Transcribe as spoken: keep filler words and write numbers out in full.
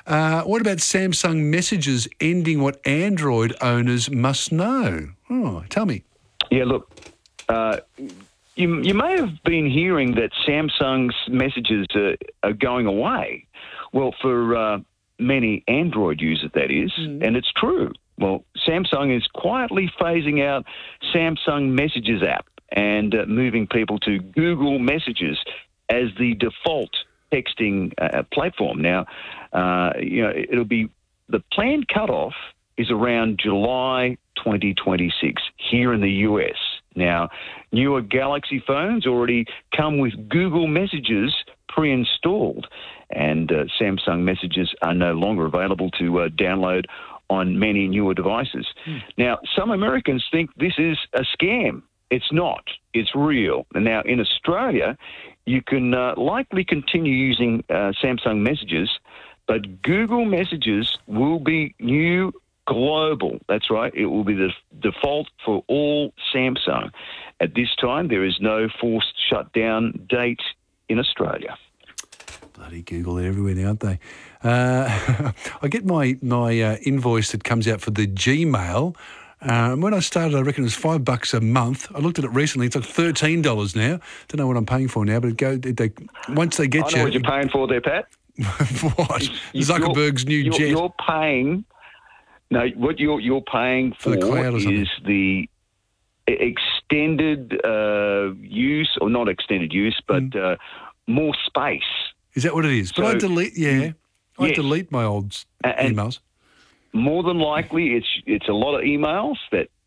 Uh, what about Samsung Messages ending what Android owners must know? Oh, tell me. Yeah, look, uh, you, you may have been hearing that Samsung's messages are, are going away. Well, for uh, many Android users, that is, mm. and it's true. Well, Samsung is quietly phasing out Samsung Messages app and uh, moving people to Google Messages as the default texting uh, platform. Now, uh, you know, it'll be the planned cutoff is around July twenty twenty-six here in the U S. Now, newer Galaxy phones already come with Google Messages pre-installed, and uh, Samsung Messages are no longer available to uh, download on many newer devices. Mm. Now, some Americans think this is a scam. It's not. It's real. And now, in Australia, you can uh, likely continue using uh, Samsung Messages, but Google Messages will be new global. That's right. It will be the default for all Samsung. At this time, there is no forced shutdown date in Australia. Bloody Google, they're everywhere now, aren't they? Uh, I get my, my uh, invoice that comes out for the Gmail. Uh, and when I started, I reckon it was five bucks a month. I looked at it recently; it's like thirteen dollars now. Don't know what I'm paying for now, but it go. It, they, once they get I know you, what you're paying for there, Pat. What? Zuckerberg's new you're, jet. You're paying. No, what you're you're paying for, for the cloud or is the extended uh, use, or not extended use, but mm. uh, more space. Is that what it is? So, but I delete. Yeah, you, I yes. delete my old and, emails. More than likely, it's it's a lot of emails that